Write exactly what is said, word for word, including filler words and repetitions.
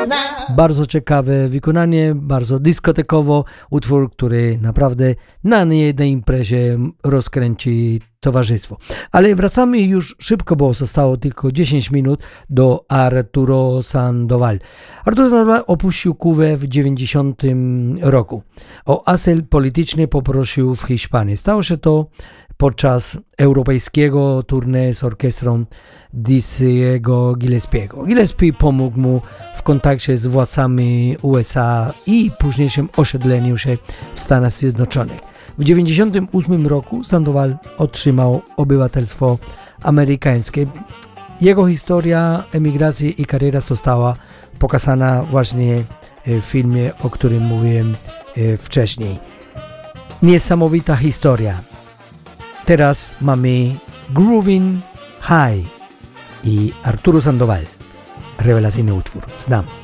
Bardzo ciekawe wykonanie, bardzo dyskotekowo, utwór, który naprawdę na niejednej imprezie rozkręci towarzystwo. Ale wracamy już szybko, bo zostało tylko dziesięć minut, do Arturo Sandoval. Arturo Sandoval opuścił Kubę w dziewięćdziesiątym roku. O azyl polityczny poprosił w Hiszpanii. Stało się to podczas europejskiego tournée z orkiestrą Dizzy'ego Gillespiego. Gillespie pomógł mu w kontakcie z władcami U S A i późniejszym osiedleniu się w Stanach Zjednoczonych. W tysiąc dziewięćset dziewięćdziesiątym ósmym roku Sandoval otrzymał obywatelstwo amerykańskie. Jego historia emigracji i kariera została pokazana właśnie w filmie, o którym mówiłem wcześniej. Niesamowita historia. Teraz mamy Groovin' High i Arturo Sandoval. Rewelacyjny utwór. Znam.